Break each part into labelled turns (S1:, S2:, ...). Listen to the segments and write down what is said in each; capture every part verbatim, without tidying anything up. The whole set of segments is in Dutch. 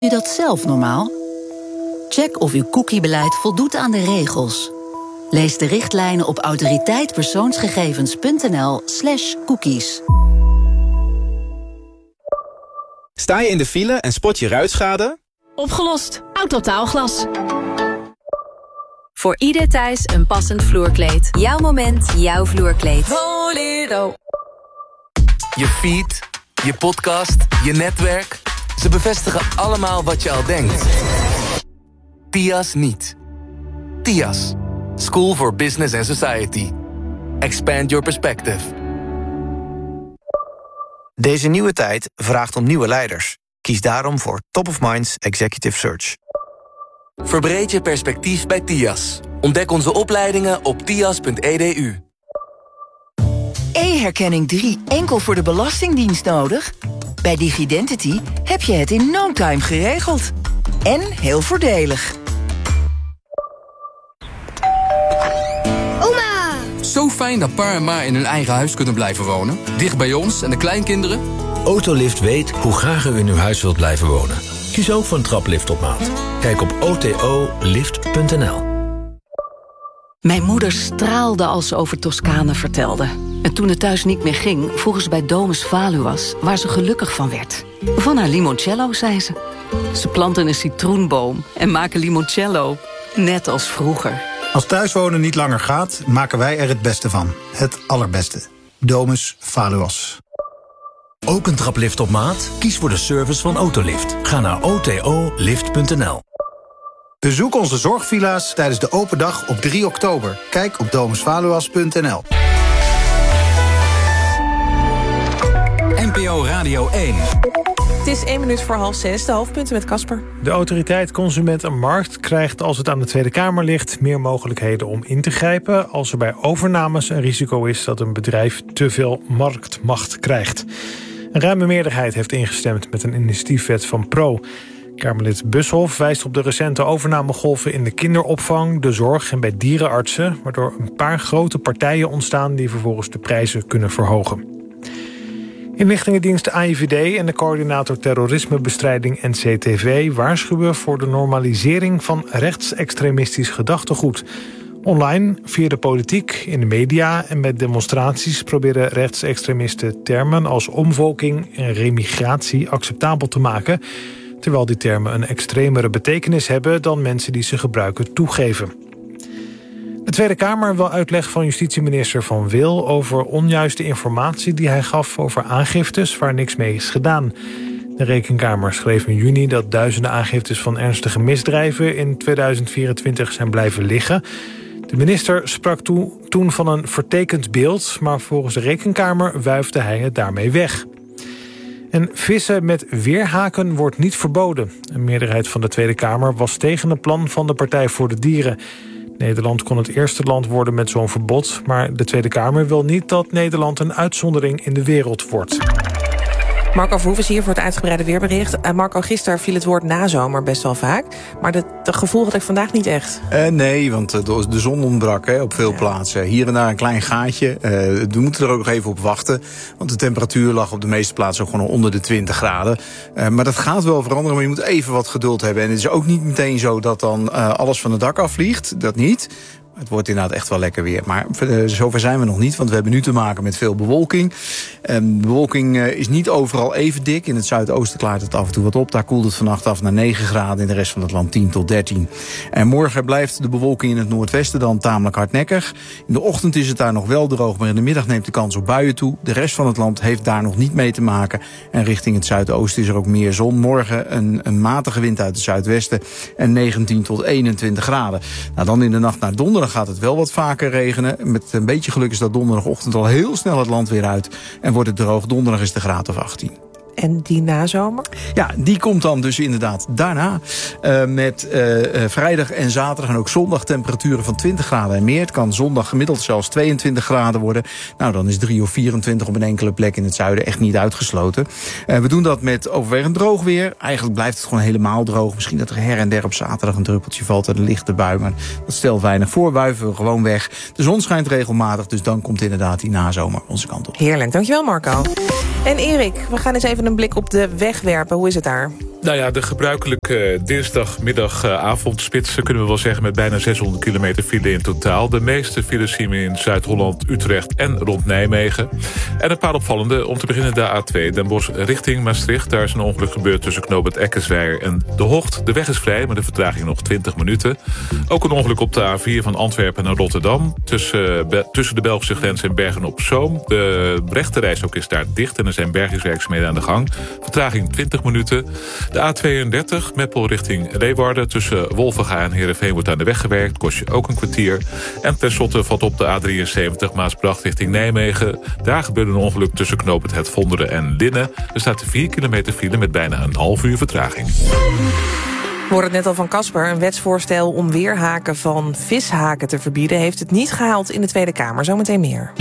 S1: u dat zelf normaal? Check of uw cookiebeleid voldoet aan de regels. Lees de richtlijnen op autoriteitpersoonsgegevens.nl slash cookies.
S2: Sta je in de file en spot je ruitschade?
S3: Opgelost. Autotaalglas.
S4: Voor ieder thuis een passend vloerkleed. Jouw moment, jouw vloerkleed.
S3: Bolero.
S5: Je feed, je podcast, je netwerk. Ze bevestigen allemaal wat je al denkt. T I A S niet. T I A S. School for Business and Society. Expand your perspective.
S6: Deze nieuwe tijd vraagt om nieuwe leiders. Kies daarom voor Top of Minds Executive Search.
S5: Verbreed je perspectief bij T I A S. Ontdek onze opleidingen op tias punt e d u.
S7: E-herkenning drie enkel voor de Belastingdienst nodig? Bij Digidentity heb je het in no time geregeld. En heel voordelig.
S8: Oma!
S9: Zo fijn dat pa en ma in hun eigen huis kunnen blijven wonen. Dicht bij ons en de kleinkinderen.
S10: Autolift weet hoe graag u in uw huis wilt blijven wonen. Kies ook voor een traplift op maat. Kijk op o t o lift punt n l.
S1: Mijn moeder straalde als ze over Toscane vertelde. En toen het thuis niet meer ging, vroegen ze bij Domus Valuas, waar ze gelukkig van werd. Van haar limoncello, zei ze. Ze planten een citroenboom en maken limoncello. Net als vroeger.
S11: Als thuiswonen niet langer gaat, maken wij er het beste van. Het allerbeste. Domus Valuas.
S10: Ook een traplift op maat? Kies voor de service van Autolift. Ga naar o t o lift punt n l.
S11: Bezoek onze zorgvilla's tijdens de open dag op drie oktober. Kijk op domus valuas punt n l.
S12: N P O Radio één.
S13: Het is één minuut voor half zes, de hoofdpunten met Casper.
S14: De autoriteit Consument en Markt krijgt, als het aan de Tweede Kamer ligt, meer mogelijkheden om in te grijpen als er bij overnames een risico is dat een bedrijf te veel marktmacht krijgt. Een ruime meerderheid heeft ingestemd met een initiatiefwet van Pro. Kamerlid Bushoff wijst op de recente overnamegolven in de kinderopvang, de zorg en bij dierenartsen, waardoor een paar grote partijen ontstaan die vervolgens de prijzen kunnen verhogen. Inlichtingendienst A I V D en de coördinator terrorismebestrijding N C T V waarschuwen voor de normalisering van rechtsextremistisch gedachtegoed. Online, via de politiek, in de media en met demonstraties proberen rechtsextremisten termen als omvolking en remigratie acceptabel te maken, terwijl die termen een extremere betekenis hebben dan mensen die ze gebruiken toegeven. De Tweede Kamer wil uitleg van justitieminister Van Wil over onjuiste informatie die hij gaf over aangiftes waar niks mee is gedaan. De Rekenkamer schreef in juni dat duizenden aangiftes van ernstige misdrijven in tweeduizend vierentwintig zijn blijven liggen. De minister sprak toe, toen van een vertekend beeld, maar volgens de Rekenkamer wuifde hij het daarmee weg. En vissen met weerhaken wordt niet verboden. Een meerderheid van de Tweede Kamer was tegen het plan van de Partij voor de Dieren. Nederland kon het eerste land worden met zo'n verbod, maar de Tweede Kamer wil niet dat Nederland een uitzondering in de wereld wordt.
S13: Marco Verhoeven is hier voor het uitgebreide weerbericht. Uh, Marco, gisteren viel het woord nazomer best wel vaak. Maar dat gevoel had ik vandaag niet echt.
S15: Uh, nee, want uh, de zon ontbrak hè, op veel ja. plaatsen. Hier en daar een klein gaatje. Uh, we moeten er ook nog even op wachten. Want de temperatuur lag op de meeste plaatsen ook gewoon onder de twintig graden. Uh, maar dat gaat wel veranderen, maar je moet even wat geduld hebben. En het is ook niet meteen zo dat dan uh, alles van het dak afvliegt. Dat niet. Het wordt inderdaad echt wel lekker weer. Maar uh, zover zijn we nog niet, want we hebben nu te maken met veel bewolking. Um, de bewolking uh, is niet overal even dik. In het zuidoosten klaart het af en toe wat op. Daar koelt het vannacht af naar negen graden. In de rest van het land tien tot dertien. En morgen blijft de bewolking in het noordwesten dan tamelijk hardnekkig. In de ochtend is het daar nog wel droog, maar in de middag neemt de kans op buien toe. De rest van het land heeft daar nog niet mee te maken. En richting het zuidoosten is er ook meer zon. Morgen een, een matige wind uit het zuidwesten en negentien tot eenentwintig graden. Nou, dan in de nacht naar donderdag gaat het wel wat vaker regenen. Met een beetje geluk is dat donderdagochtend al heel snel het land weer uit. En wordt het droog. Donderdag is de graad of achttien.
S13: En die nazomer?
S15: Ja, die komt dan dus inderdaad daarna. Uh, met uh, uh, vrijdag en zaterdag en ook zondag temperaturen van twintig graden en meer. Het kan zondag gemiddeld zelfs tweeëntwintig graden worden. Nou, dan is drie of vierentwintig op een enkele plek in het zuiden echt niet uitgesloten. Uh, we doen dat met overwegend droog weer. Eigenlijk blijft het gewoon helemaal droog. Misschien dat er her en der op zaterdag een druppeltje valt en een lichte bui. Maar dat stelt weinig voor. Wuiven we gewoon weg. De zon schijnt regelmatig, dus dan komt inderdaad die nazomer onze kant op.
S13: Heerlijk, dankjewel Marco. En Erik, we gaan eens even een blik op de weg werpen. Hoe is het daar?
S8: Nou ja, de gebruikelijke dinsdagmiddagavondspits kunnen we wel zeggen, met bijna zeshonderd kilometer file in totaal. De meeste files zien we in Zuid-Holland, Utrecht en rond Nijmegen. En een paar opvallende. Om te beginnen de A twee, Den Bosch richting Maastricht. Daar is een ongeluk gebeurd tussen knooppunt Eckersweijer en De Hocht. De weg is vrij, maar de vertraging nog twintig minuten. Ook een ongeluk op de A vier van Antwerpen naar Rotterdam. Tussen, be, tussen de Belgische grens en Bergen-op-Zoom. De rechterreis ook is daar dicht en er zijn bergingswerkzaamheden aan de gang. Vertraging twintig minuten. De A tweeëndertig, Meppel richting Leeuwarden. Tussen Wolvenga en Heerenveen wordt aan de weg gewerkt. Kost je ook een kwartier. En tenslotte valt op de A drieënzeventig, Maasbracht richting Nijmegen. Daar gebeurde een ongeluk tussen knooppunt Het Vonderen en Linnen. Er staat vier kilometer file met bijna een half uur vertraging.
S13: We hoorden het net al van Casper. Een wetsvoorstel om weerhaken van vishaken te verbieden heeft het niet gehaald in de Tweede Kamer. Zometeen meer.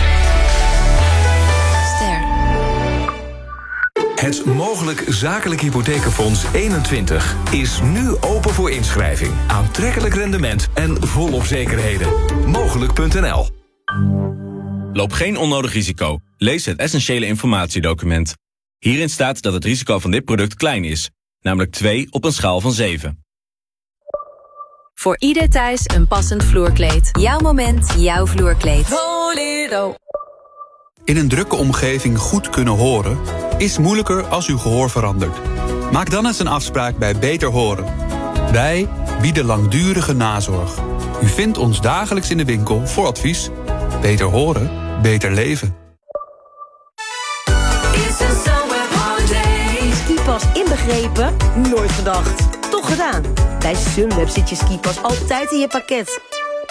S12: Het Mogelijk Zakelijk Hypothekenfonds eenentwintig is nu open voor inschrijving. Aantrekkelijk rendement en volop zekerheden. Mogelijk punt n l.
S16: Loop geen onnodig risico. Lees het essentiële informatiedocument. Hierin staat dat het risico van dit product klein is. Namelijk twee op een schaal van zeven.
S4: Voor ieder thuis een passend vloerkleed. Jouw moment, jouw vloerkleed.
S3: Voledo.
S17: In een drukke omgeving goed kunnen horen is moeilijker als uw gehoor verandert. Maak dan eens een afspraak bij Beter Horen. Wij bieden langdurige nazorg. U vindt ons dagelijks in de winkel voor advies. Beter horen, beter leven.
S18: Skipas inbegrepen? Nooit gedacht. Toch gedaan. Bij Sunweb zit je skipas altijd in je pakket.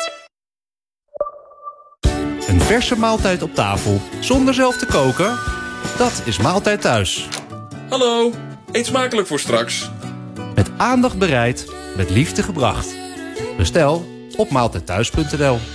S19: Een verse maaltijd op tafel, zonder zelf te koken? Dat is Maaltijd Thuis.
S20: Hallo, eet smakelijk voor straks.
S19: Met aandacht bereid, met liefde gebracht. Bestel op maaltijdthuis punt n l.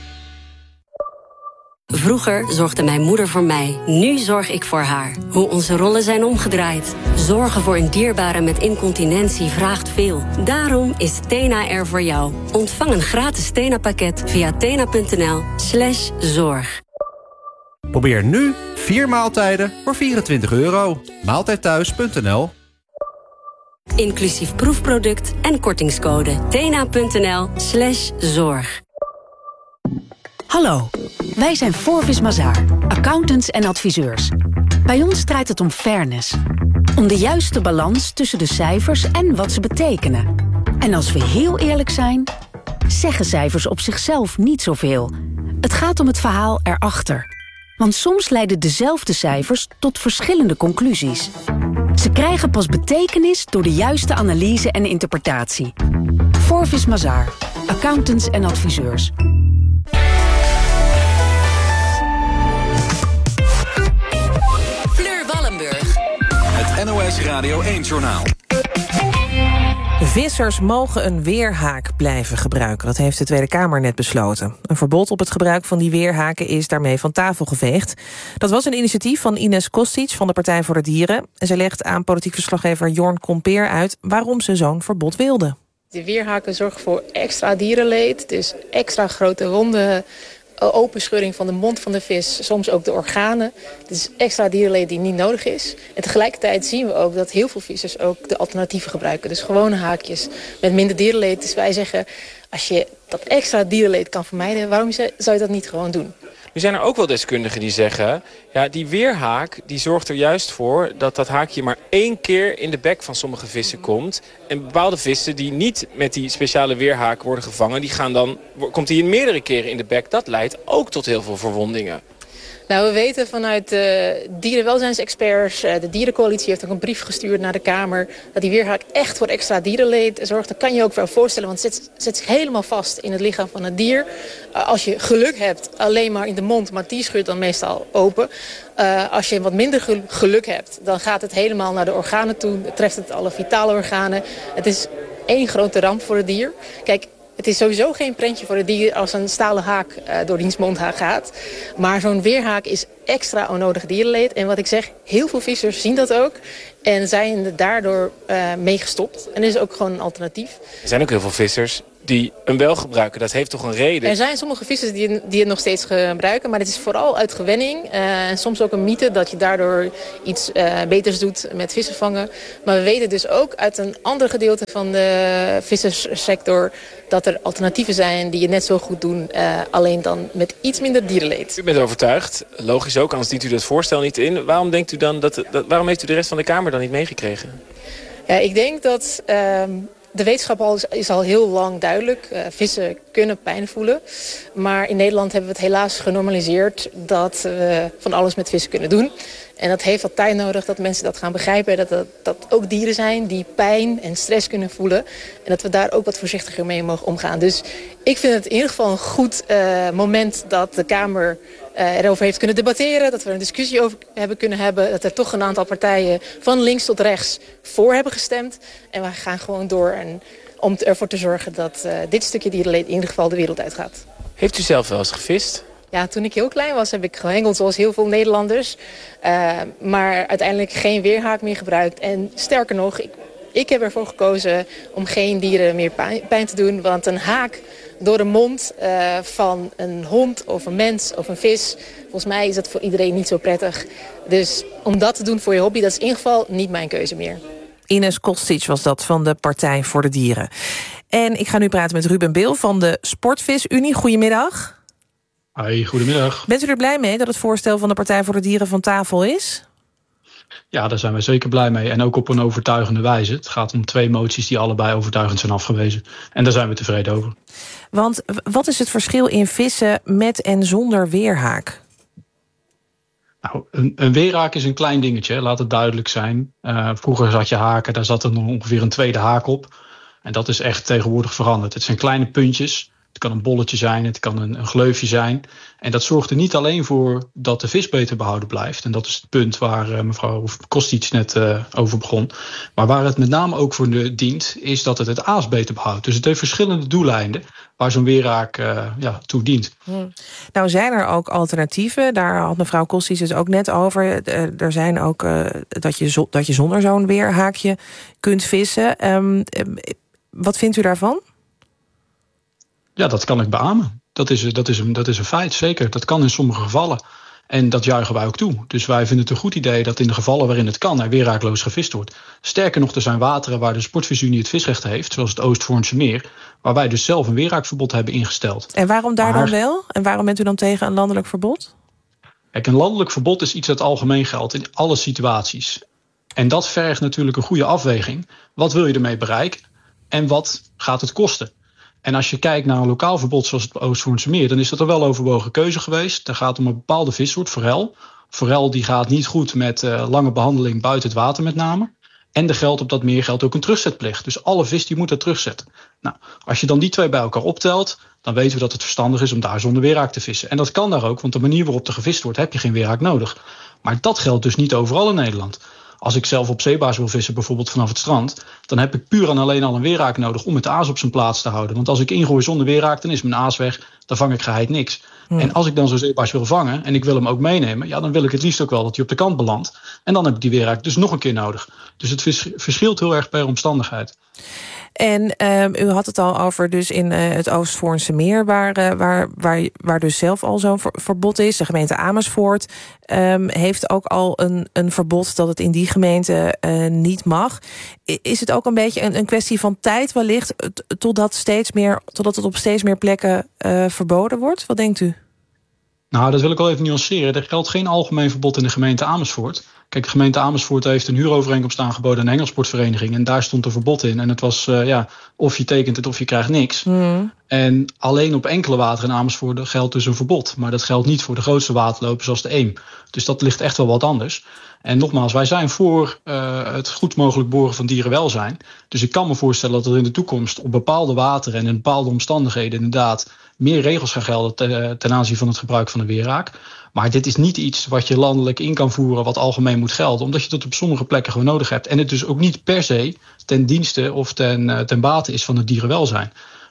S21: Vroeger zorgde mijn moeder voor mij. Nu zorg ik voor haar. Hoe onze rollen zijn omgedraaid. Zorgen voor een dierbare met incontinentie vraagt veel. Daarom is Tena er voor jou. Ontvang een gratis Tena-pakket via tena.nl slash zorg.
S19: Probeer nu vier maaltijden voor vierentwintig euro. maaltijdthuis punt n l.
S21: Inclusief proefproduct en kortingscode. tena.nl slash zorg.
S22: Hallo, wij zijn Forvis Mazars, accountants en adviseurs. Bij ons draait het om fairness. Om de juiste balans tussen de cijfers en wat ze betekenen. En als we heel eerlijk zijn, zeggen cijfers op zichzelf niet zoveel. Het gaat om het verhaal erachter. Want soms leiden dezelfde cijfers tot verschillende conclusies. Ze krijgen pas betekenis door de juiste analyse en interpretatie. Forvis Mazars, accountants en adviseurs.
S12: Het N O S Radio één-journaal.
S13: Vissers mogen een weerhaak blijven gebruiken. Dat heeft de Tweede Kamer net besloten. Een verbod op het gebruik van die weerhaken is daarmee van tafel geveegd. Dat was een initiatief van Ines Kostic van de Partij voor de Dieren. En zij legt aan politiek verslaggever Jorn Kompeer uit waarom ze zo'n verbod wilde.
S23: De weerhaken zorgen voor extra dierenleed, dus extra grote wonden, openscheuring van de mond van de vis, soms ook de organen. Het is extra dierenleed die niet nodig is. En tegelijkertijd zien we ook dat heel veel vissers ook de alternatieven gebruiken. Dus gewone haakjes met minder dierenleed. Dus wij zeggen, als je dat extra dierenleed kan vermijden, waarom zou je dat niet gewoon doen?
S24: Nu zijn er ook wel deskundigen die zeggen, ja, die weerhaak die zorgt er juist voor dat dat haakje maar één keer in de bek van sommige vissen komt. En bepaalde vissen die niet met die speciale weerhaak worden gevangen, die gaan dan, komt die in meerdere keren in de bek. Dat leidt ook tot heel veel verwondingen.
S23: Nou, we weten vanuit de dierenwelzijnsexperts, de dierencoalitie heeft ook een brief gestuurd naar de Kamer, dat die weerhaak echt voor extra dierenleed zorgt. Dat kan je ook wel voorstellen, want het zet, zet zich helemaal vast in het lichaam van het dier. Als je geluk hebt, alleen maar in de mond, maar die scheurt dan meestal open. Uh, als je wat minder geluk hebt, dan gaat het helemaal naar de organen toe, treft het alle vitale organen. Het is één grote ramp voor het dier. Kijk, het is sowieso geen prentje voor het dier als een stalen haak uh, door diens mond gaat. Maar zo'n weerhaak is extra onnodig dierenleed. En wat ik zeg, heel veel vissers zien dat ook. En zijn er daardoor uh, mee gestopt. En er is ook gewoon een alternatief.
S24: Er zijn ook heel veel vissers die hem wel gebruiken. Dat heeft toch een reden?
S23: Er zijn sommige vissers die, die het nog steeds gebruiken, maar het is vooral uit gewenning. Uh, en soms ook een mythe dat je daardoor iets uh, beters doet met vissen vangen. Maar we weten dus ook uit een ander gedeelte van de visserssector dat er alternatieven zijn die het net zo goed doen, uh, alleen dan met iets minder dierenleed.
S24: U bent overtuigd, logisch ook, anders dient u dat voorstel niet in. Waarom denkt u dan dat, dat waarom heeft u de rest van de Kamer dan niet meegekregen?
S23: Ja, ik denk dat uh, de wetenschap al is, is al heel lang duidelijk. Uh, vissen kunnen pijn voelen. Maar in Nederland hebben we het helaas genormaliseerd dat we van alles met vissen kunnen doen. En dat heeft wat tijd nodig dat mensen dat gaan begrijpen. Dat, dat, dat ook dieren zijn die pijn en stress kunnen voelen. En dat we daar ook wat voorzichtiger mee mogen omgaan. Dus ik vind het in ieder geval een goed uh, moment dat de Kamer uh, erover heeft kunnen debatteren. Dat we er een discussie over hebben kunnen hebben. Dat er toch een aantal partijen van links tot rechts voor hebben gestemd. En we gaan gewoon door en, om ervoor te zorgen dat uh, dit stukje dierenleed in ieder geval de wereld uitgaat.
S24: Heeft u zelf wel eens gevist?
S23: Ja, toen ik heel klein was heb ik gehengeld zoals heel veel Nederlanders. Uh, maar uiteindelijk geen weerhaak meer gebruikt. En sterker nog, ik, ik heb ervoor gekozen om geen dieren meer pijn, pijn te doen. Want een haak door de mond uh, van een hond of een mens of een vis, volgens mij is dat voor iedereen niet zo prettig. Dus om dat te doen voor je hobby, dat is in ieder geval niet mijn keuze meer.
S13: Ines Kostic was dat van de Partij voor de Dieren. En ik ga nu praten met Ruben Bil van de Sportvis-Unie. Goedemiddag.
S2: Hoi, goedemiddag.
S13: Bent u er blij mee dat het voorstel van de Partij voor de Dieren van tafel is?
S2: Ja, daar zijn we zeker blij mee. En ook op een overtuigende wijze. Het gaat om twee moties die allebei overtuigend zijn afgewezen. En daar zijn we tevreden over.
S13: Want wat is het verschil in vissen met en zonder weerhaak?
S2: Nou, een, een weerhaak is een klein dingetje, laat het duidelijk zijn. Uh, vroeger zat je haken, daar zat er nog ongeveer een tweede haak op. En dat is echt tegenwoordig veranderd. Het zijn kleine puntjes. Het kan een bolletje zijn, het kan een, een gleufje zijn. En dat zorgt er niet alleen voor dat de vis beter behouden blijft. En dat is het punt waar uh, mevrouw Kostic net uh, over begon. Maar waar het met name ook voor de, dient, is dat het het aas beter behoudt. Dus het heeft verschillende doeleinden waar zo'n weerhaak uh, ja, toe dient.
S13: Hmm. Nou zijn er ook alternatieven. Daar had mevrouw Kostic het ook net over. Uh, er zijn ook uh, dat, je zo, dat je zonder zo'n weerhaakje kunt vissen. Um, uh, wat vindt u daarvan?
S2: Ja, dat kan ik beamen. Dat is, dat, is een, dat is een feit, zeker. Dat kan in sommige gevallen. En dat juichen wij ook toe. Dus wij vinden het een goed idee dat in de gevallen waarin het kan er weerhaakloos gevist wordt. Sterker nog, er zijn wateren waar de Sportvis-Unie het visrecht heeft, zoals het Oostvoornse meer, waar wij dus zelf een weerhaakverbod hebben ingesteld.
S13: En waarom daar
S2: maar,
S13: dan wel? En waarom bent u dan tegen een landelijk verbod?
S2: Kijk, een landelijk verbod is iets dat algemeen geldt in alle situaties. En dat vergt natuurlijk een goede afweging. Wat wil je ermee bereiken? En wat gaat het kosten? En als je kijkt naar een lokaal verbod zoals het Oostvoornse meer, dan is dat een wel overwogen keuze geweest. Het gaat om een bepaalde vissoort, forel. Forel die gaat niet goed met uh, lange behandeling buiten het water met name. En er geldt op dat meer geldt ook een terugzetplicht. Dus alle vis die moet er terugzetten. Nou, als je dan die twee bij elkaar optelt, dan weten we dat het verstandig is om daar zonder weerhaak te vissen. En dat kan daar ook, want de manier waarop er gevist wordt, heb je geen weerhaak nodig. Maar dat geldt dus niet overal in Nederland. Als ik zelf op zeebaars wil vissen, bijvoorbeeld vanaf het strand, dan heb ik puur en alleen al een weerhaak nodig om het aas op zijn plaats te houden. Want als ik ingooi zonder weerhaak, dan is mijn aas weg, dan vang ik geheid niks. Hmm. En als ik dan zo'n zeebaars wil vangen en ik wil hem ook meenemen, ja, dan wil ik het liefst ook wel dat hij op de kant belandt. En dan heb ik die weerhaak dus nog een keer nodig. Dus het vers- verschilt heel erg per omstandigheid.
S13: En um, u had het al over dus in uh, het Oostvoornse meer, waar, uh, waar, waar, waar dus zelf al zo'n ver- verbod is. De gemeente Amersfoort um, heeft ook al een, een verbod dat het in die gemeente uh, niet mag. Is het ook een beetje een, een kwestie van tijd wellicht, t- totdat, steeds meer, totdat het op steeds meer plekken uh, verboden wordt? Wat denkt u?
S2: Nou, dat wil ik wel even nuanceren. Er geldt geen algemeen verbod in de gemeente Amersfoort. Kijk, de gemeente Amersfoort heeft een huurovereenkomst aangeboden aan een hengelsportvereniging. En daar stond een verbod in. En het was, uh, ja, of je tekent het of je krijgt niks. Mm. En alleen op enkele wateren in Amersfoort geldt dus een verbod. Maar dat geldt niet voor de grootste waterlopen zoals de Eem. Dus dat ligt echt wel wat anders. En nogmaals, wij zijn voor uh, het goed mogelijk borgen van dierenwelzijn. Dus ik kan me voorstellen dat er in de toekomst op bepaalde wateren en in bepaalde omstandigheden inderdaad meer regels gaan gelden ten, ten aanzien van het gebruik van de weerhaak. Maar dit is niet iets wat je landelijk in kan voeren, wat algemeen moet gelden, omdat je dat op sommige plekken gewoon nodig hebt. En het dus ook niet per se ten dienste of ten, ten bate is van het dierenwelzijn.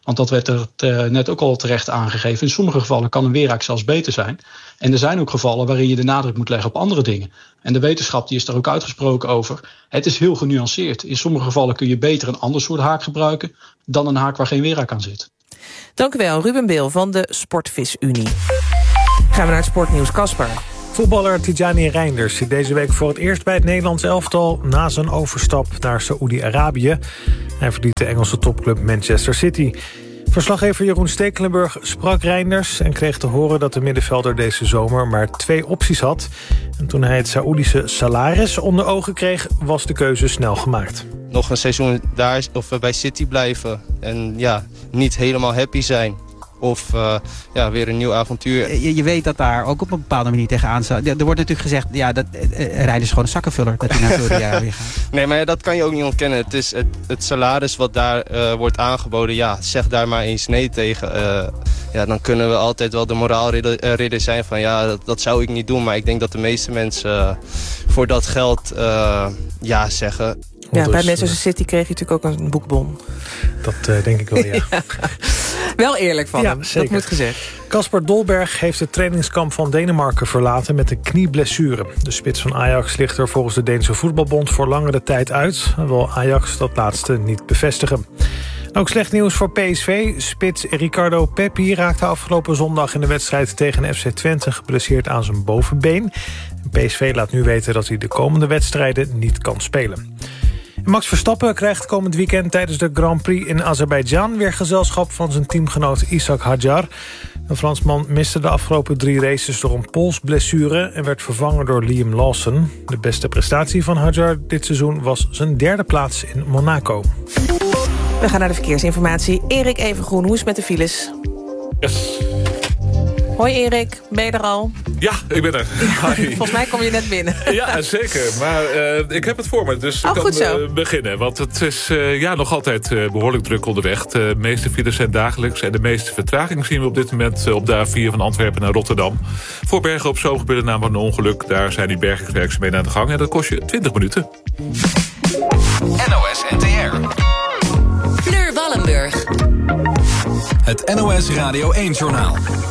S2: Want dat werd er te, net ook al terecht aangegeven. In sommige gevallen kan een weerhaak zelfs beter zijn. En er zijn ook gevallen waarin je de nadruk moet leggen op andere dingen. En de wetenschap die is daar ook uitgesproken over. Het is heel genuanceerd. In sommige gevallen kun je beter een ander soort haak gebruiken dan een haak waar geen weerhaak aan zit.
S13: Dank u wel, Ruben Beel van de Sportvis-Unie. Gaan we naar het sportnieuws, Casper.
S14: Voetballer Tijani Reinders zit deze week voor het eerst bij het Nederlands elftal na zijn overstap naar Saoedi-Arabië. Hij verliet de Engelse topclub Manchester City. Verslaggever Jeroen Stekelenburg sprak Reinders en kreeg te horen dat de middenvelder deze zomer maar twee opties had. En toen hij het Saoedische salaris onder ogen kreeg, was de keuze snel gemaakt.
S5: Nog een seizoen daar of bij City blijven en ja, niet helemaal happy zijn. Of uh, ja, weer een nieuw avontuur.
S6: Je, je weet dat daar ook op een bepaalde manier tegenaan staat. Er wordt natuurlijk gezegd, ja, dat uh, Reinders is gewoon een zakkenvuller dat hij naar Saudi-Arabië gaat.
S5: Nee, maar ja, dat kan je ook niet ontkennen. Het is het, het salaris wat daar uh, wordt aangeboden. Ja, zeg daar maar eens nee tegen. Uh, ja, dan kunnen we altijd wel de moraalridder zijn van ja, dat, dat zou ik niet doen. Maar ik denk dat de meeste mensen uh, voor dat geld uh, ja zeggen.
S13: Ja, bij Manchester City kreeg je natuurlijk ook een boekbon.
S14: Dat uh, denk ik wel, ja.
S13: ja. Wel eerlijk van
S14: ja,
S13: hem,
S14: zeker.
S13: Dat moet gezegd.
S14: Casper Dolberg heeft het trainingskamp van Denemarken verlaten met een knieblessure. De spits van Ajax ligt er volgens de Deense voetbalbond voor langere tijd uit. Wil Ajax dat laatste niet bevestigen. Ook slecht nieuws voor P S V. Spits Ricardo Pepi raakte afgelopen zondag in de wedstrijd tegen F C Twente geblesseerd aan zijn bovenbeen. P S V laat nu weten dat hij de komende wedstrijden niet kan spelen. Max Verstappen krijgt komend weekend tijdens de Grand Prix in Azerbeidzjan weer gezelschap van zijn teamgenoot Ishak Hadjar. De Fransman miste de afgelopen drie races door een polsblessure en werd vervangen door Liam Lawson. De beste prestatie van Hadjar dit seizoen was zijn derde plaats in Monaco.
S13: We gaan naar de verkeersinformatie. Erik Evengroen, hoe is het met de files?
S8: Yes.
S13: Hoi Erik, ben je er al?
S8: Ja, ik ben er.
S13: Ja, volgens mij kom je net binnen.
S8: Ja, zeker. Maar uh, ik heb het voor me, dus
S13: oh,
S8: ik kan
S13: zo.
S8: Uh, beginnen. Want het is uh, ja, nog altijd uh, behoorlijk druk onderweg. De meeste files zijn dagelijks. En de meeste vertraging zien we op dit moment uh, op de A vier van Antwerpen naar Rotterdam. Voor Bergen op Zoom gebeurde namelijk een ongeluk. Daar zijn die bergingswerkzaamheden aan de gang. En dat kost je twintig minuten.
S12: N O S N T R.
S21: Fleur Wallenburg.
S12: Het N O S Radio één-journaal.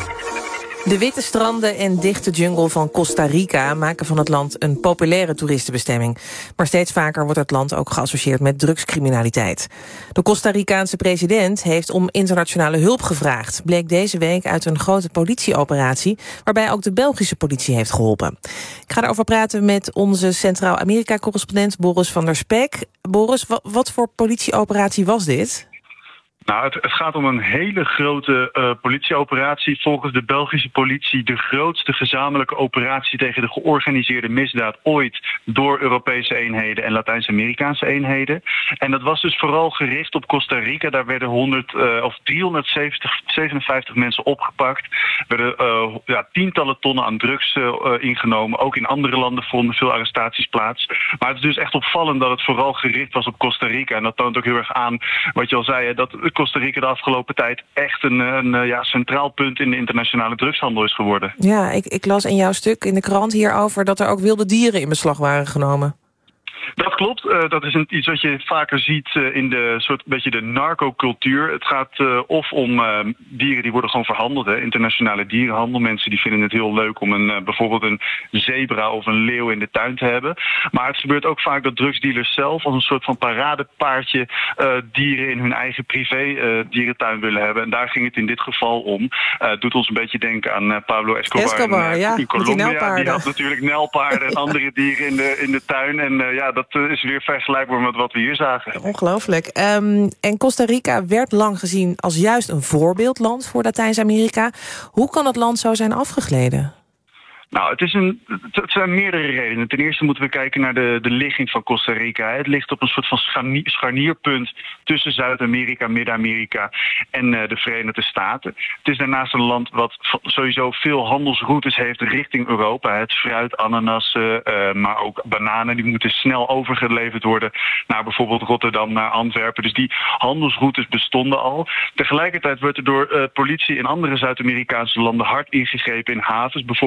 S13: De witte stranden en dichte jungle van Costa Rica maken van het land een populaire toeristenbestemming. Maar steeds vaker wordt het land ook geassocieerd met drugscriminaliteit. De Costa Ricaanse president heeft om internationale hulp gevraagd, bleek deze week uit een grote politieoperatie, waarbij ook de Belgische politie heeft geholpen. Ik ga erover praten met onze Centraal-Amerika-correspondent Boris van der Spek. Boris, wat voor politieoperatie was dit?
S7: Nou, het, het gaat om een hele grote uh, politieoperatie. Volgens de Belgische politie de grootste gezamenlijke operatie tegen de georganiseerde misdaad ooit door Europese eenheden en Latijns-Amerikaanse eenheden. En dat was dus vooral gericht op Costa Rica. Daar werden honderd, uh, of driehonderdzevenenvijftig mensen opgepakt. Er werden uh, ja, tientallen tonnen aan drugs uh, ingenomen. Ook in andere landen vonden veel arrestaties plaats. Maar het is dus echt opvallend dat het vooral gericht was op Costa Rica. En dat toont ook heel erg aan wat je al zei, hè, dat Costa Rica de afgelopen tijd echt een, een ja, centraal punt in de internationale drugshandel is geworden.
S13: Ja, ik, ik las in jouw stuk in de krant hierover dat er ook wilde dieren in beslag waren genomen.
S7: Dat klopt. Uh, dat is een, iets wat je vaker ziet uh, in de soort beetje de narcocultuur. Het gaat uh, of om uh, dieren die worden gewoon verhandeld. Hè. Internationale dierenhandel. Mensen die vinden het heel leuk om een, uh, bijvoorbeeld een zebra of een leeuw in de tuin te hebben. Maar het gebeurt ook vaak dat drugsdealers zelf als een soort van paradepaardje uh, dieren in hun eigen privé uh, dierentuin willen hebben. En daar ging het in dit geval om. Uh, het doet ons een beetje denken aan uh, Pablo Escobar,
S13: Escobar
S7: in, uh,
S13: ja,
S7: in Colombia.
S13: Die,
S7: die had natuurlijk nelpaarden en andere dieren in de, in de tuin. En uh, ja, dat is weer vergelijkbaar met wat we hier zagen.
S13: Ongelooflijk. Um, en Costa Rica werd lang gezien als juist een voorbeeldland voor Latijns-Amerika. Hoe kan het land zo zijn afgegleden?
S7: Nou, het, is een, het zijn meerdere redenen. Ten eerste moeten we kijken naar de, de ligging van Costa Rica. Het ligt op een soort van scharnierpunt tussen Zuid-Amerika, Midden-Amerika en uh, de Verenigde Staten. Het is daarnaast een land wat sowieso veel handelsroutes heeft richting Europa. Het fruit, ananassen, uh, maar ook bananen, die moeten snel overgeleverd worden naar bijvoorbeeld Rotterdam, naar Antwerpen. Dus die handelsroutes bestonden al. Tegelijkertijd werd er door uh, politie in andere Zuid-Amerikaanse landen hard ingegrepen in havens, bijvoorbeeld in Brazilië.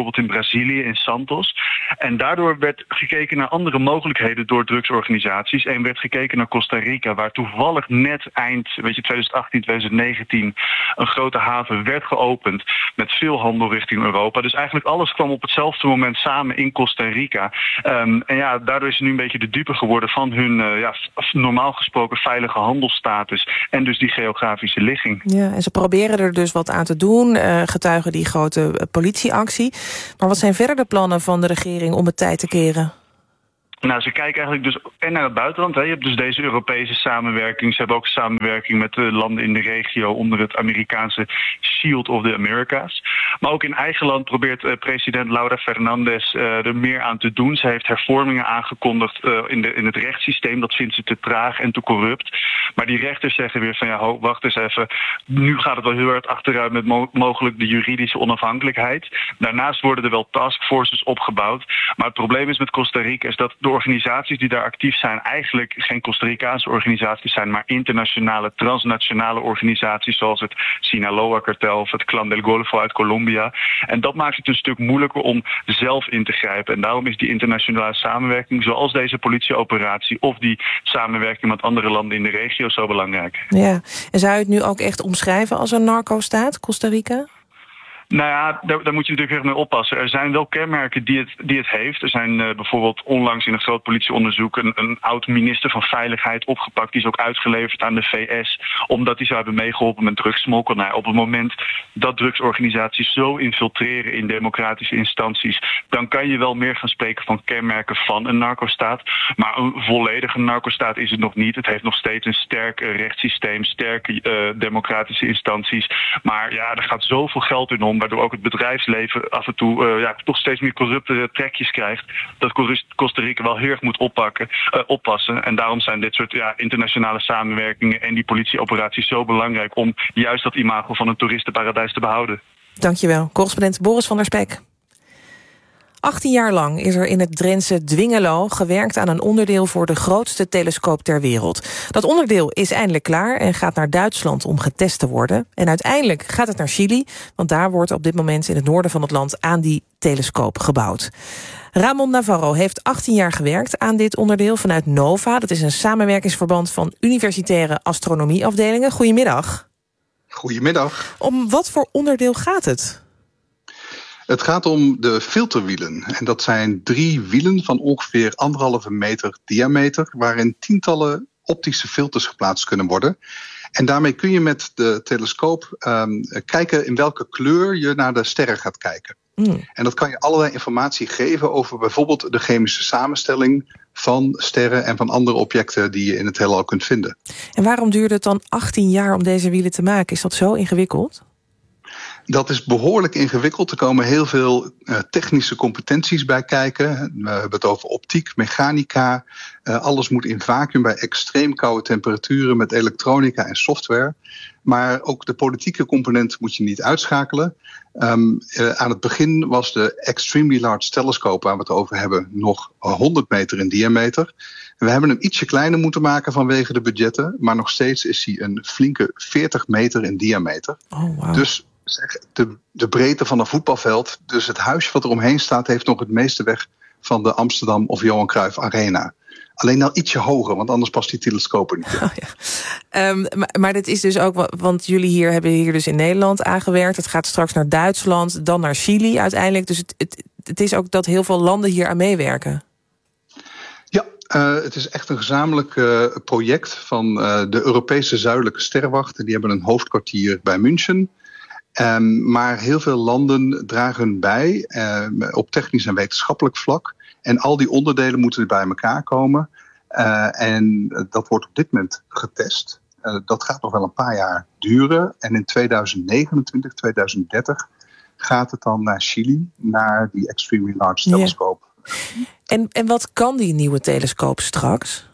S7: Brazilië, in Santos. En daardoor werd gekeken naar andere mogelijkheden door drugsorganisaties. En werd gekeken naar Costa Rica, waar toevallig net eind weet je, twintig achttien, twintig negentien een grote haven werd geopend met veel handel richting Europa. Dus eigenlijk alles kwam op hetzelfde moment samen in Costa Rica. Um, en ja, daardoor is het nu een beetje de dupe geworden van hun uh, ja, normaal gesproken veilige handelsstatus en dus die geografische ligging.
S13: Ja, en ze proberen er dus wat aan te doen, uh, getuigen die grote uh, politieactie. Maar wat zijn verder de plannen van de regering om het tijd te keren?
S7: Nou, ze kijken eigenlijk dus en naar het buitenland. Hè. Je hebt dus deze Europese samenwerking. Ze hebben ook samenwerking met de landen in de regio onder het Amerikaanse Shield of the Americas. Maar ook in eigen land probeert uh, president Laura Fernandez uh, er meer aan te doen. Ze heeft hervormingen aangekondigd uh, in, de, in het rechtssysteem. Dat vindt ze te traag en te corrupt. Maar die rechters zeggen weer van ja, ho, wacht eens even. Nu gaat het wel heel hard achteruit met mo- mogelijk de juridische onafhankelijkheid. Daarnaast worden er wel taskforces opgebouwd. Maar het probleem is met Costa Rica is dat de organisaties die daar actief zijn eigenlijk geen Costa Ricaanse organisaties zijn, maar internationale, transnationale organisaties zoals het Sinaloa-kartel of het Clan del Golfo uit Colombia. En dat maakt het een stuk moeilijker om zelf in te grijpen. En daarom is die internationale samenwerking, zoals deze politieoperatie of die samenwerking met andere landen in de regio zo belangrijk.
S13: Ja, en zou je het nu ook echt omschrijven als een narco-staat, Costa Rica?
S7: Nou ja, daar, daar moet je natuurlijk echt mee oppassen. Er zijn wel kenmerken die het, die het heeft. Er zijn uh, bijvoorbeeld onlangs in een groot politieonderzoek een, een oud-minister van Veiligheid opgepakt. Die is ook uitgeleverd aan de V S, omdat die zou hebben meegeholpen met drugssmokkel. Nou, op het moment dat drugsorganisaties zo infiltreren in democratische instanties, dan kan je wel meer gaan spreken van kenmerken van een narcostaat. Maar een volledige narcostaat is het nog niet. Het heeft nog steeds een sterk uh, rechtssysteem, sterke uh, democratische instanties. Maar ja, er gaat zoveel geld in om, waardoor ook het bedrijfsleven af en toe uh, ja, toch steeds meer corrupte trekjes krijgt, dat Costa Rica wel heel erg moet oppakken, uh, oppassen. En daarom zijn dit soort ja, internationale samenwerkingen en die politieoperaties zo belangrijk om juist dat imago van een toeristenparadijs te behouden.
S13: Dankjewel. Correspondent Boris van der Spek. achttien jaar lang is er in het Drentse Dwingelo gewerkt aan een onderdeel voor de grootste telescoop ter wereld. Dat onderdeel is eindelijk klaar en gaat naar Duitsland om getest te worden. En uiteindelijk gaat het naar Chili, want daar wordt op dit moment in het noorden van het land aan die telescoop gebouwd. Ramon Navarro heeft achttien jaar gewerkt aan dit onderdeel vanuit NOVA. Dat is een samenwerkingsverband van universitaire astronomieafdelingen. Goedemiddag.
S1: Goedemiddag.
S13: Om wat voor onderdeel gaat het?
S1: Het gaat om de filterwielen. En dat zijn drie wielen van ongeveer anderhalve meter diameter, waarin tientallen optische filters geplaatst kunnen worden. En daarmee kun je met de telescoop um, kijken in welke kleur je naar de sterren gaat kijken. Mm. En dat kan je allerlei informatie geven over bijvoorbeeld de chemische samenstelling van sterren en van andere objecten die je in het heelal kunt vinden.
S13: En waarom duurde het dan achttien jaar om deze wielen te maken? Is dat zo ingewikkeld?
S1: Dat is behoorlijk ingewikkeld. Er komen heel veel uh, technische competenties bij kijken. We hebben het over optiek, mechanica. Uh, alles moet in vacuüm bij extreem koude temperaturen met elektronica en software. Maar ook de politieke component moet je niet uitschakelen. Um, uh, aan het begin was de Extremely Large Telescope, waar we het over hebben, nog honderd meter in diameter. We hebben hem ietsje kleiner moeten maken vanwege de budgetten. Maar nog steeds is hij een flinke veertig meter in diameter.
S13: Oh, wow.
S1: Dus zeg, de, de breedte van een voetbalveld. Dus het huisje wat er omheen staat heeft nog het meeste weg van de Amsterdam of Johan Cruijff Arena. Alleen al ietsje hoger, want anders past die telescoop er niet in.
S13: Oh, ja. um, maar, maar dit is dus ook, want jullie hier hebben hier dus in Nederland aangewerkt. Het gaat straks naar Duitsland, dan naar Chili uiteindelijk. Dus het, het, het is ook dat heel veel landen hier aan meewerken.
S1: Ja, uh, het is echt een gezamenlijk uh, project van uh, de Europese Zuidelijke Sterrenwacht. Die hebben een hoofdkwartier bij München. Um, maar heel veel landen dragen hun bij uh, op technisch en wetenschappelijk vlak. En al die onderdelen moeten bij elkaar komen. Uh, en dat wordt op dit moment getest. Uh, dat gaat nog wel een paar jaar duren. En in tweeduizend negenentwintig, tweeduizend dertig gaat het dan naar Chili, naar die Extremely Large Telescope.
S13: Ja. En, en wat kan die nieuwe telescoop straks?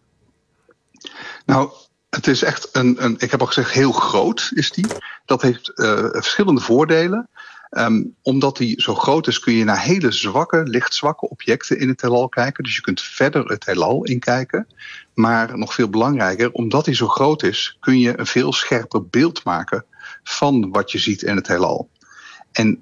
S1: Nou, het is echt een, een, ik heb al gezegd, heel groot is die. Dat heeft uh, verschillende voordelen. Um, omdat die zo groot is, kun je naar hele zwakke, lichtzwakke objecten in het heelal kijken. Dus je kunt verder het heelal inkijken. Maar nog veel belangrijker, omdat die zo groot is, kun je een veel scherper beeld maken van wat je ziet in het heelal. En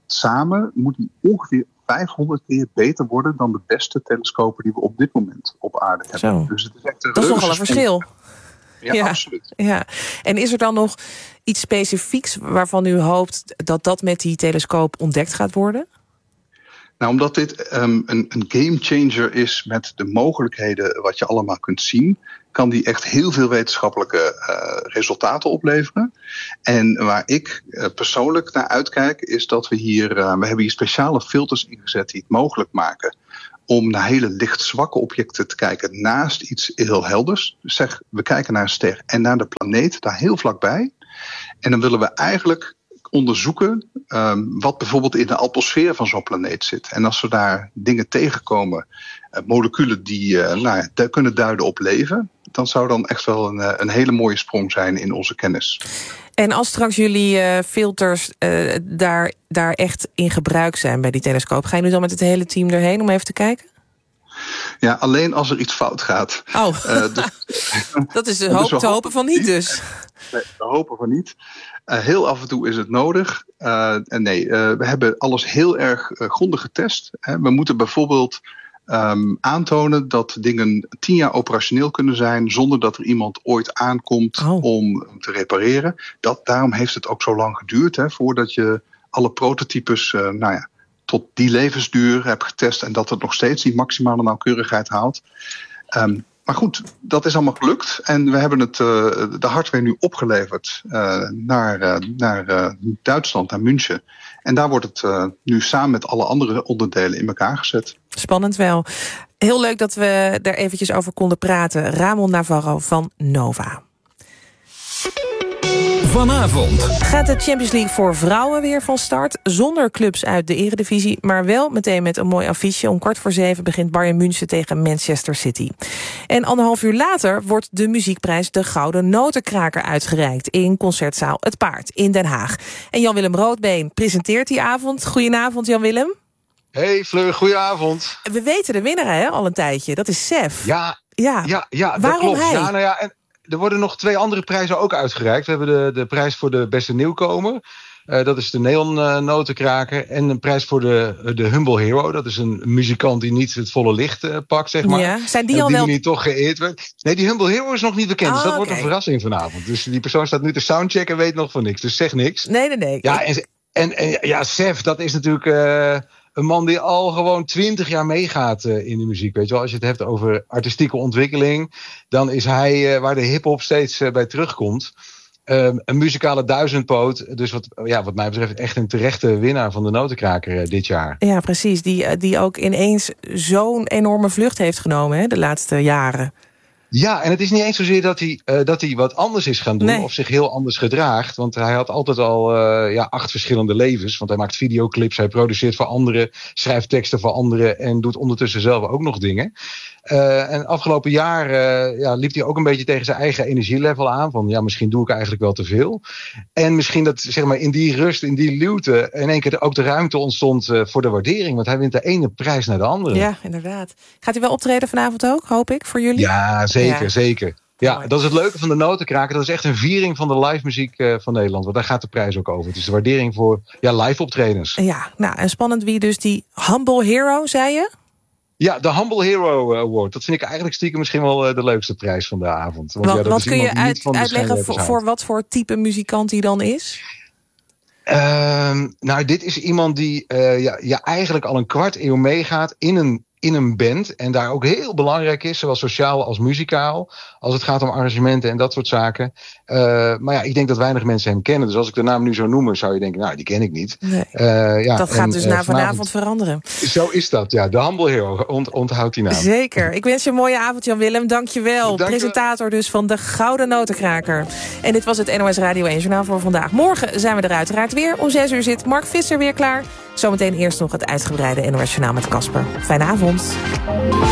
S1: samen moet die ongeveer vijfhonderd keer beter worden dan de beste telescopen die we op dit moment op aarde hebben.
S13: Zo.
S1: Dus het is echt een
S13: dat is nogal een verschil.
S1: Ja,
S13: ja,
S1: absoluut.
S13: Ja. En is er dan nog iets specifieks waarvan u hoopt dat dat met die telescoop ontdekt gaat worden?
S1: Nou, omdat dit um, een, een gamechanger is met de mogelijkheden wat je allemaal kunt zien, kan die echt heel veel wetenschappelijke uh, resultaten opleveren. En waar ik uh, persoonlijk naar uitkijk, is dat we hier, uh, we hebben hier speciale filters ingezet die het mogelijk maken om naar hele lichtzwakke objecten te kijken naast iets heel helders. Dus zeg, we kijken naar een ster en naar de planeet daar heel vlakbij. En dan willen we eigenlijk onderzoeken um, wat bijvoorbeeld in de atmosfeer van zo'n planeet zit. En als we daar dingen tegenkomen, uh, moleculen die uh, nou, du- kunnen duiden op leven, dan zou dan echt wel een, een hele mooie sprong zijn in onze kennis.
S13: En als straks jullie uh, filters uh, daar, daar echt in gebruik zijn bij die telescoop, ga je nu dan met het hele team erheen om even te kijken?
S1: Ja, alleen als er iets fout gaat.
S13: Oh,
S1: uh, dus,
S13: dat is de hoop,
S1: dus
S13: te hopen van niet dus.
S1: Nee, we hopen van niet. Uh, heel af en toe is het nodig. Uh, en nee, uh, we hebben alles heel erg uh, grondig getest. Hè. We moeten bijvoorbeeld um, aantonen dat dingen tien jaar operationeel kunnen zijn zonder dat er iemand ooit aankomt oh. om te repareren. Dat, daarom heeft het ook zo lang geduurd, hè, voordat je alle prototypes uh, nou ja, tot die levensduur hebt getest en dat het nog steeds die maximale nauwkeurigheid haalt. Um, Maar goed, dat is allemaal gelukt. En we hebben het, uh, de hardware nu opgeleverd uh, naar, uh, naar uh, Duitsland, naar München. En daar wordt het uh, nu samen met alle andere onderdelen in elkaar gezet.
S13: Spannend wel. Heel leuk dat we daar eventjes over konden praten. Ramon Navarro van Nova.
S12: Vanavond
S13: gaat de Champions League voor vrouwen weer van start. Zonder clubs uit de eredivisie, maar wel meteen met een mooi affiche. Om kwart voor zeven begint Bayern München tegen Manchester City. En anderhalf uur later wordt de muziekprijs De Gouden Notenkraker uitgereikt in Concertzaal Het Paard in Den Haag. En Jan-Willem Roodbeen presenteert die avond. Goedenavond, Jan-Willem.
S9: Hey Fleur, goedenavond.
S13: We weten de winnaar hè, al een tijdje, dat is Sef.
S9: Ja,
S13: ja.
S9: ja, ja dat
S13: Waarom
S9: klopt.
S13: hij?
S9: Ja, nou ja, en er worden nog twee andere prijzen ook uitgereikt. We hebben de, de prijs voor de beste nieuwkomer. Uh, dat is de Neon uh, Notenkraker. En een prijs voor de, de Humble Hero. Dat is een muzikant die niet het volle licht uh, pakt, zeg maar.
S13: Ja, zijn die
S9: en
S13: al
S9: die
S13: wel...
S9: niet toch geëerd werd. Nee, die Humble Hero is nog niet bekend. Oh, dus dat okay. wordt een verrassing vanavond. Dus die persoon staat nu te soundchecken en weet nog van niks. Dus zeg niks.
S13: Nee, nee, nee.
S9: Ja, en, en, en ja, Sef, dat is natuurlijk... Uh, een man die al gewoon twintig jaar meegaat uh, in de muziek. Weet je wel, als je het hebt over artistieke ontwikkeling, dan is hij uh, waar de hip-hop steeds uh, bij terugkomt. Uh, een muzikale duizendpoot. Dus wat, ja, wat mij betreft echt een terechte winnaar van de Notenkraker uh, dit jaar.
S13: Ja, precies. Die, die ook ineens zo'n enorme vlucht heeft genomen hè, de laatste jaren.
S9: Ja, en het is niet eens zozeer dat hij, uh, dat hij wat anders is gaan doen nee. of zich heel anders gedraagt. Want hij had altijd al uh, ja, acht verschillende levens. Want hij maakt videoclips, hij produceert voor anderen, schrijft teksten voor anderen en doet ondertussen zelf ook nog dingen. Uh, en afgelopen jaar uh, ja, liep hij ook een beetje tegen zijn eigen energielevel aan. Van ja, misschien doe ik eigenlijk wel te veel. En misschien dat zeg maar in die rust, in die luwte in één keer ook de ruimte ontstond uh, voor de waardering. Want hij wint de ene prijs naar de andere.
S13: Ja, inderdaad. Gaat hij wel optreden vanavond ook, hoop ik, voor jullie?
S9: Ja, zeker, ja. zeker. Ja, dat is het leuke van de Notenkraker. Dat is echt een viering van de live muziek uh, van Nederland. Want daar gaat de prijs ook over. Het is de waardering voor ja, live optredens.
S13: Ja, nou en spannend wie dus die Humble Hero, zei je?
S9: Ja, de Humble Hero Award. Dat vind ik eigenlijk stiekem misschien wel uh, de leukste prijs van de avond. Want,
S13: wat
S9: ja, dat
S13: wat
S9: is
S13: kun je uit, uitleggen voor, voor wat voor type muzikant hij dan is?
S9: Uh, nou, dit is iemand die uh, ja, ja, eigenlijk al een kwart eeuw meegaat in een in een band en daar ook heel belangrijk is, zowel sociaal als muzikaal, als het gaat om arrangementen en dat soort zaken. Uh, maar ja, ik denk dat weinig mensen hem kennen. Dus als ik de naam nu zou noemen, zou je denken, nou, die ken ik niet.
S13: Nee.
S9: Uh, ja,
S13: dat gaat
S9: en,
S13: dus
S9: uh,
S13: na vanavond,
S9: vanavond
S13: veranderen.
S9: Zo is dat, ja. De Humble Hero, ont, onthoud die naam.
S13: Zeker. Ik wens je een mooie avond, Jan-Willem. Dank je wel.
S9: Dank
S13: Presentator dus van de Gouden Notenkraker. En dit was het N O S Radio één Journaal voor vandaag. Morgen zijn we er uiteraard weer. Om zes uur zit Mark Visser weer klaar. Zometeen eerst nog het uitgebreide N O S Journaal met Casper. Fijne avond.